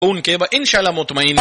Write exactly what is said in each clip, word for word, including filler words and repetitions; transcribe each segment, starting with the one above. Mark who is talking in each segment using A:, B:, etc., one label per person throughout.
A: उनके बा इंशाल्लाह मुतमईन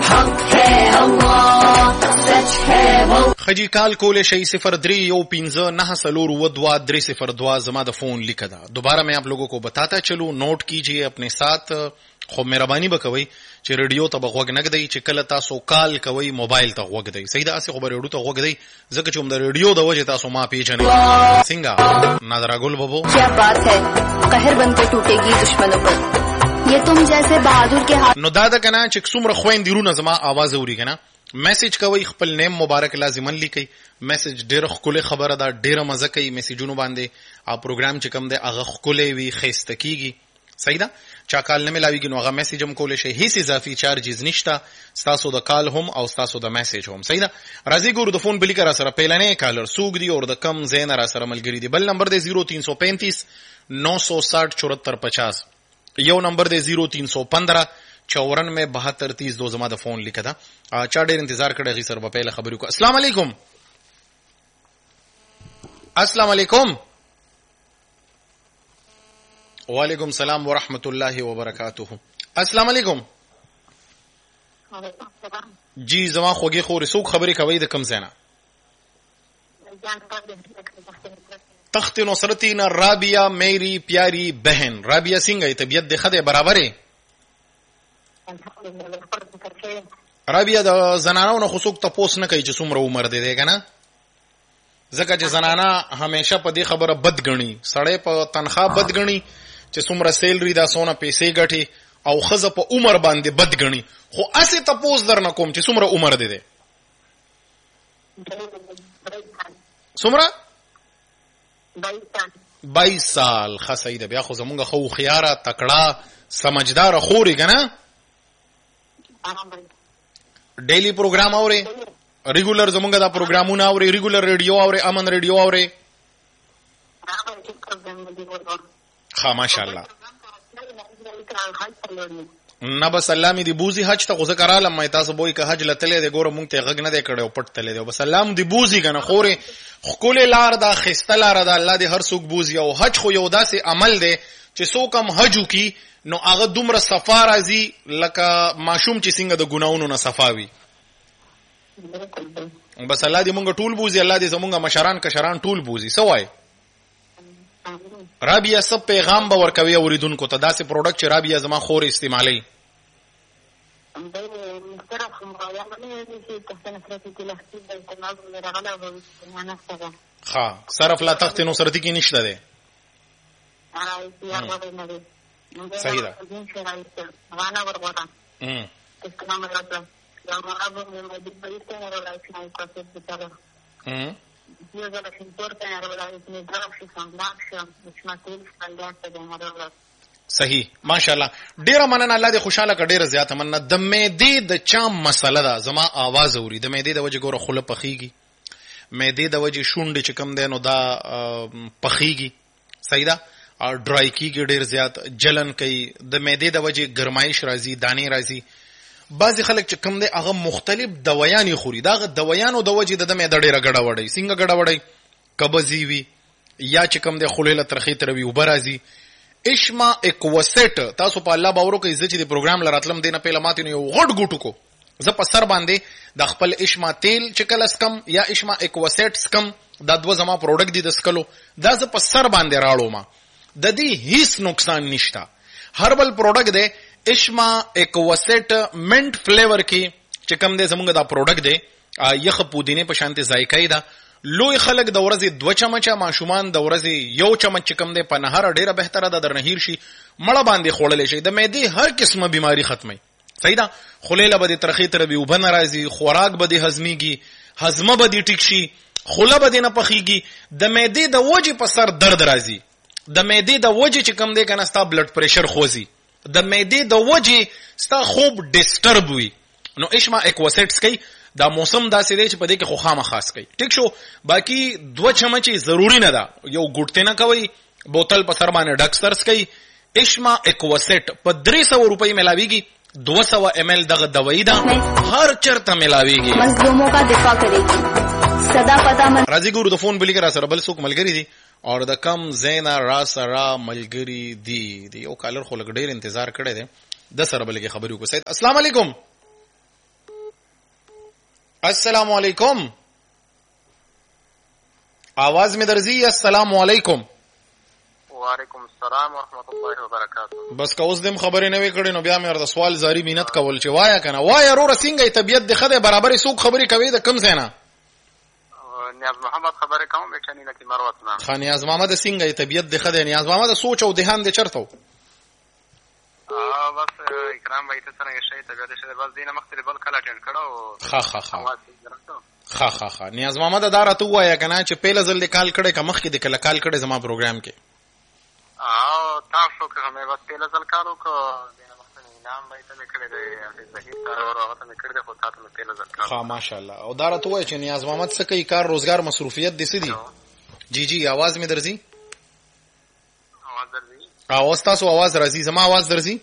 A: खजी काल कोले शई सिफर द्री यो पिंजा नह सलूर वदवा द्री सिफर द्वा जमा द फोन लिखा था। दोबारा मैं आप लोगों को बताता चलूं, नोट कीजिए अपने साथ। खो मेहरबानी बकवई चे रेडियो तब वग नगदई चे कलता सो काल कवई मोबाइल तक वगदई सही दा से खबर रेडियो तक वगदई जक चुम द रेडियो द वजे तासो मा पेचने सिंगा नादरा गुल बबो।
B: क्या बात है, कहर बनकर टूटेगी दुश्मनों पर, ये तुम जैसे बहादुर के हाथ।
A: नो दादा कना चे सुमर खोइन दिरु न जमा आवाज औरी कना मैसेज कवई खपल नेम मुबारक लाजिमन लिखई। मैसेज ढेर खुले खबर दा ढेर मजा कई मैसेजunu बांधे आ प्रोग्राम चे कम दे आगा खुले वी खैस्तकीगी सही दा चा काल न मिलावीगी नो आगा मैसेज हम कोले शे हिस इजाफी चार्जेस निश्ता स्तासो द काल होम और स्तासो द मैसेज होम सही दा। राजी गुरु द फोन बिली करा सर पहलने कालर सूग दी और द कम ज़ैन रा सर मलगिरी दी बल नंबर दे जीरो तीन सौ पैंतीस नौ सौ साठ चौहत्तर पचास यो नंबर दे जीरो तीन सौ पंद्रह चौवन में बहत्तर तीस दो जमा द फोन लिखा था। चार देर इंतजार करेगी सर पहले खबरों को। अस्सलाम वालेकुम। अस्सलाम वालेकुम। वालेकुम सलाम व रहमतुल्लाहि व बरकातुहू। अस्सलाम वालेकुम जी जमा खोगे खोर सूख खबरी खवई द कम सेना तख्त नुसरती न राबिया मेरी प्यारी बहन राबिया सिंह है तबीयत देखा दे बराबर है राबिया द जनाना न खुसूक तपोस न कई जसुमर उमर दे देगा ना जका ज जनाना हमेशा पदी खबर बदगणी सड़े प तनखा बदगणी चे सुमरा सैलरी दा सोना पैसे गठी औ खज प उमर बांधे बदगणी खो ऐसे तपोस दर न कोम चे सुमरा उमर दे दे सुमरा बाईस साल खसई दे बिया खो जमुंगा खो खियारा तकड़ा समझदार खोरी गना डेली प्रोग्राम आवरे रेगुलर जमुंगा दा प्रोग्राम ना आवरे रेगुलर रेडियो आवरे अमन रेडियो आवरे हाँ माशाल्लाह ना बस अल्लाह में दी बूजी हज तक उसे करा लम्मा तास बोई का हज लतले दे गोर मुंग ते गग न दे कड़े पट तले दे बस अल्लाह दी बूजी का ना खोरे खुले लार दा खिस्ता लार दा अल्लाह दे हर सुख बूजी ओ हज खो योदा से अमल दे चे सो कम हजू की नो आगा दुमर सफा राजी लका माशूम ची सिंगा द गुनाउनो ना सफावी बस अल्लाह दी मुंगा टूल बूजी अल्लाह दी जमुंगा मशरान कशरान टूल बूजी सवाए राबिया सब पैगाम बावर कवी औरिदुन को तदा से प्रोडक्ट चे राबिया जमा खोर इस्तेमाली हाँ सरफ ला तख्त नुसरती की निश्ता दे सही दा हम्म सही माशाल्लाह डेरा मनन अल्लाह दे खुशाला का डेरा ज्यादा मनना दमे दे द चाम मसला दा जमा आवाज औरी दमे दे द वजे गोर खुल पखीगी मैं दे द वजे शुंड चकम दे नो दा पखीगी सही दा और ड्राई की के डेर ज्यादा जलन कई दमे दे द वजे गरमाइश राजी दाने राजी बाजी खलक चकम दे अगर मुख्तलिफ दवायानी खुरी दा दवायानो दवजी द दमे दडेरा गड़ा वड़ई सिंगा गड़ा वड़ई कबजी वी या चकम दे खुलेला तरखी तरवी उबराजी इश्मा एक्वसेट तासो पा अल्लाह बावरो के इज्जत दे प्रोग्राम लरातलम देना पहला माती ने गड गुटू को ज पसर बांधे द खपल इश्मा तेल चिकलस कम या इश्मा एक्वसेट्स कम द दव जमा प्रोडक्ट दी दस्कलो द ज पसर बांधे राड़ो मा ददी हिस नुकसान निष्ठा हर्बल प्रोडक्ट दे इश्मा एक्वसेट मिंट फ्लेवर की चिकम दे जमुंगा दा प्रोडक्ट दे यख पुदीने पे शांति जायका दा लोई खलक दौरजी दो चमचा माशुमान दौरजी यो चमच चिकम दे पनहर डेरा बेहतर दा दर नहीर शी मड़ा बांधे खोड़ले शी द मेदी हर किस्म बीमारी खत्म सही दा खुलेला बदी तरखी तरबी उभन राजी खुराक बदी हजमीगी हजम बदी टिकशी खुला बदी न पखीगी द मेदी द वजी पसर दर्द राजी द मेदी द वजी चिकम दे कना स्ता ब्लड प्रेशर खोजी द मेदी द वजी स्ता खूब डिस्टर्ब हुई नो इश्मा एक्वसेट्स कई दा मौसम दा से देश पदे के खोखामा खास कई ठीक शो बाकी दो चमची जरूरी न दा यो गुटते न कवई बोतल पसर माने डक्सर्स कई इश्मा एक्वसेट पद्री सौ रुपये में लावीगी दो सौ एम एल दग दवाई दा हर चरता में लावीगी
B: मजलूमों का दिफा करेगी सदा पता मन
A: राजी गुरु द फोन बिली करा सर बल सुक मलगरी दी और द कम जैना रासरा मलगरी दी दी ओ कालर खो लगडेर इंतजार करे दे د سره بلګي خبرې وکړو. سید السلام علیکم. السلام علیکم. आवाज में दर्जी. अस्सलाम वालेकुम.
C: وعلیکم السلام ورحمۃ اللہ وبرکاتہ.
A: بس که اوس دم خبرې نه وې کړې نو بیا مې ورته سوال زاری مینت کول چې وایا کنه وایا وروره څنګه طبیعت د خدای برابرې څوک خبرې کوي د کم ځای نه؟
C: نیاز محمد خبرې کوم بیٹانی لکه مروت نه.
A: خا نیاز محمد څنګه طبیعت د خدای؟ نیاز محمد سوچ او ذهن د چرته
C: ا بس اکرام بھائی ته څنګه شي طبیعت شه بس دینه مختلف بل کله ټینډ کړو.
A: خا خا خا خا خا خا نیاز محمد دا راته وایا کنه چې پیله ځل کال کړي که مخکې د کله کال کړي زما پروګرام کې
C: او تاسو که مې بس پیله ځل کالو کو دینه مختلف نام بھائی ته کړي دی صحیح کار او هغه ته کړي خو تاسو مې پیله ځل کالو.
A: خا ماشاءالله. او دا راته وای چې نیاز محمد څه کوي کار روزګار مصروفیت دي سدي؟ جی جی आवाज می درځي؟
C: आवाज درځي؟
A: او تاسو आवाज راځي؟ زما आवाज درځي؟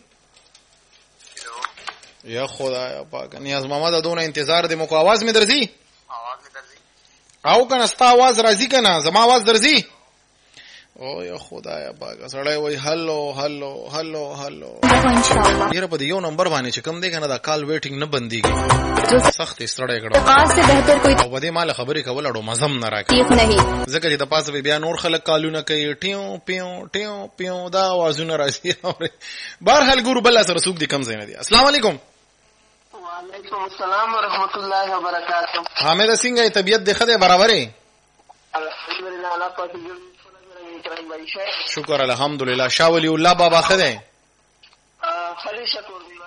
A: یا خدایا پاک نیاز محمد دونه انتظار دې مو کو. आवाज می درځي؟
C: आवाज می درځي؟
A: او کنه ستا आवाज راځي کنه زما आवाज درځي؟ او یا خدایا پاک سړی وای هالو هالو هالو هالو.
B: इंशाल्लाह
A: یره په دې یو نمبر باندې چې کوم دی کنه دا کال ویټینګ نه بنديږي سخت ستړی کړه.
B: خاص سے بهتر کوئی
A: او بده مال خبرې کول اړو مزم نه راکې
B: تکلیف نہیں.
A: ځکه چې د پاسه بیا نور خلک کالونه کوي ټیو پیو ټیو پیو دا आवाजونه راځي. بهر حال ګورو بل سره سوق دي کم زینه دي. السلام علیکم.
D: وعلیکم السلام ورحمۃ اللہ وبرکاتہ.
A: حامد څنګه طبیعت د خدای برابرې؟
D: الحمدلله الله پاک دې کرم بھائی شه.
A: شکر الحمدلله. شاه ولی الله بابا خدای
D: خلی شکر دی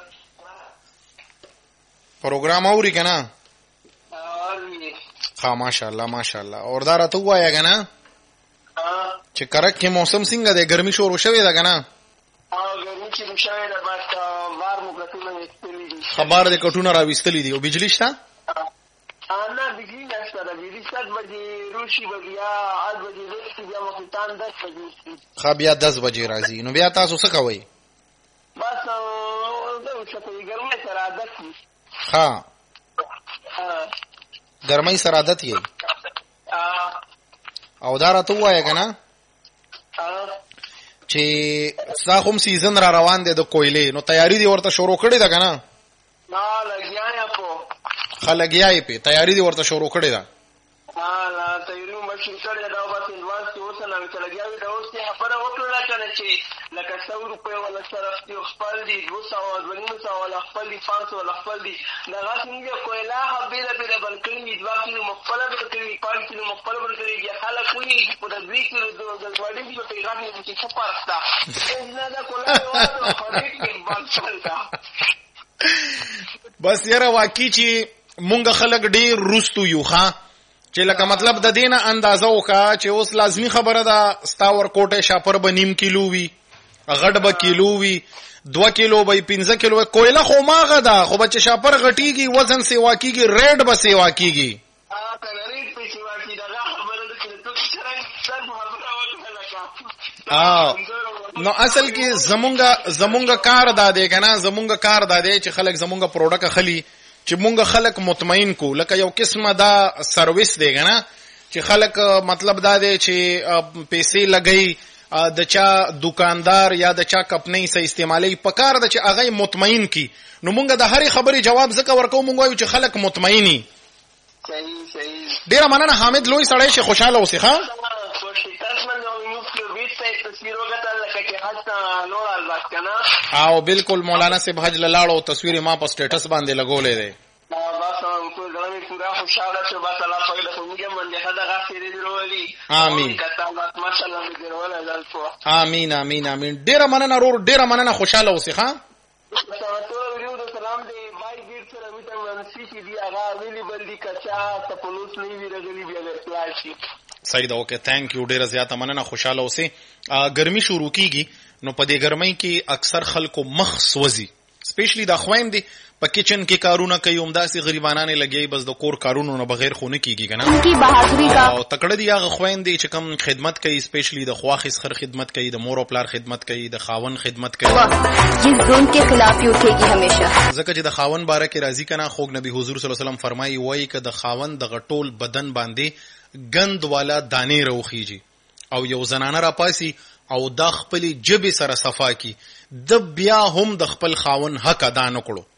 A: پروګرام اوري کنه؟
D: اور
A: ها ماشاءالله ماشاءالله. اور دا راته وایا کنه چې کرک کې موسم څنګه دی؟ ګرمي شروع شوې ده کنه؟
D: او ګرمي چې شوې ده بس وار مو کتونه استلی دي.
A: خبر دې کټونه را وستلې دي او بجلی شته؟
D: انا بجلی نشته ده. بجلی ست بجې روشي بیا آठ بجې ورسې بیا مختان دس بجې
A: خا بیا دس بجې راځي. نو بیا تاسو څه کوئ؟
D: بس دا څه کوي ګرمي سره عادت دي.
A: ها ګرمۍ سره عادت یې او دا راته وایا کنه چې ستا هم سیزن را روان دی د کویلې نو تیاری دی ورته شروع کړې ده کنه؟
D: نه لګیا یا په
A: خلګیا یې په تیاری دی ورته شروع کړې ده.
D: ها لا تیاری مشین کړی دا بس انواز کې اوس نه چې لګیا وي دا اوس یې خبره وکړه کنه چې لکه سو روپے ولا صرف دی خپل دی دو سو ولنو سو ولا خپل دی پانچ سو ولا خپل دی دا څنګه کویلا حبیله بیره بلکې دوا کیلو مخفله بلکې پانچ کیلو مخفله بلکې یا خلک کوي په دې کیلو د وړي دی په غاټي کې څه فرق ده نه دا کولا یو فرق کې باندې ده.
A: بس یاره واقعي چې مونږ خلک ډیر روستو یو ښا چې لکه مطلب د دینه اندازه وکا چې اوس لازمی خبره ده ستا ورکوټه شاپر به نیم کیلو وي غټ به کیلو وي دو کیلو به پنځه کیلو کویله خو ماغه ده خو بچ شاپر غټیږي وزن سیوا کیږي ریډ به سیوا کیږي.
D: ا کنه ریډ په سیوا کیږي دا خبره ده چې تو څنګه څنګه
A: ا نو اصل کې زمونږه زمونږه کار داده کنه زمونږه کار داده چې خلک زمونږه پروډکټ خلی چې مونږ خلک مطمئن کو لکه یو قسمه دا سرویس دی کنه چې خلک مطلب دا دی چې پیسې لګي د چا دکاندار یا د چا کمپنۍ سه استعمالي پکار د چې هغه مطمئن کی نو مونږ د هرې خبرې جواب زکه ورکو مونږ وایو چې خلک مطمئني.
D: صحیح صحیح.
A: ډیر مننه حامد لوی سړی شه خوشاله اوسې ښا. او بالکل مولانا صاحب حج لاړو تصویر ما په سټیټس باندې لګولې ده.
D: بس په ځان پورا خوشاله شه بس الله پاک د کومه باندې هدا غفیر درولي.
A: امين.
D: ماشاءالله دې درول زلفو.
A: امين امين امين. ډیر مننه رور ډیر مننه خوشاله اوسې ښا.
D: سلام دی بای ګیر سره ویټامین سی چې دی هغه ویلی بلدی کچا تپلوس نه وی رغلی بیا ورپلاشي.
A: صحیح ده. اوکې ثانک یو ډیر زیاته مننه خوشاله اوسې. ګرمي شروع کیږي نو په دې ګرمۍ کې اکثر خلکو مخ سوځي سپیشلی د خويندې په کچن کې کارونه کوي همداسې غریبانانه لګي بس د کور کارونو نه بغیر خو نه کیږي کنه
B: کی بہادری کا
A: او تکړه دی هغه خويندې چې کم خدمت کوي سپیشلی د خواخ سخر خدمت کوي د مور او پلار خدمت کوي د خاون خدمت کوي
B: جس ظلم کے خلاف ہی اٹھے گی ہمیشہ
A: ځکه چې د خاون باره کې راضی کنه خوګ نبی حضور صلی الله علیه وسلم فرمایي وایي ک د خاون د غټول بدن باندې غند والا دانې روخیږي او یو زنانه را پاسي او د خپل جبې سره صفا کی د بیا هم د خپل خاون حق ادا نه کړو